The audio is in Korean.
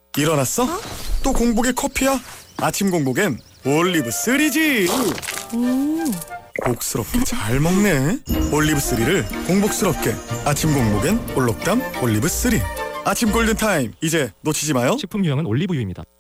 일어났어? 또 공복에 커피야? 아침 공복엔 올리브3지. 복스럽게 잘 먹네. 올리브3를 공복스럽게. 아침 공복엔 올록담 올리브3. 아침 골든타임, 이제 놓치지 마요. 식품 유형은 올리브유입니다.